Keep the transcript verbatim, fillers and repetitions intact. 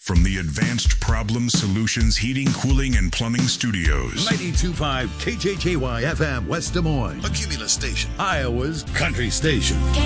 From the Advanced Problem Solutions Heating, Cooling, and Plumbing Studios. ninety-two point five K J J Y F M, West Des Moines. A Cumulus station. Iowa's country station.